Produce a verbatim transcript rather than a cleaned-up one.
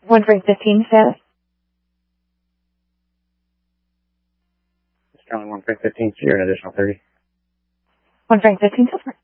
One Frank fifteen status. Charlie one Frank fifteen, so you're an additional thirty. One Frank fifteen, so far.